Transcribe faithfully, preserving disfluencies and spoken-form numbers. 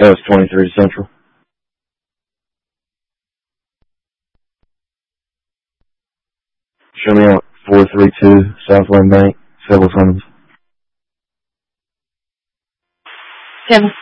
That was twenty-three Central. Show me out four three two Southland Bank, Civil Summons. Tim.